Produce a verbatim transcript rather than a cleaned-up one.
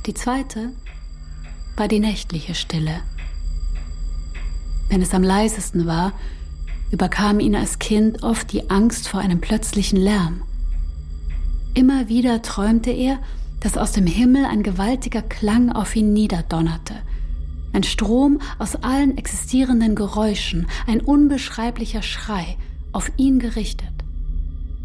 Die zweite war die nächtliche Stille. Wenn es am leisesten war, überkam ihn als Kind oft die Angst vor einem plötzlichen Lärm. Immer wieder träumte er, dass aus dem Himmel ein gewaltiger Klang auf ihn niederdonnerte. Ein Strom aus allen existierenden Geräuschen, ein unbeschreiblicher Schrei, auf ihn gerichtet.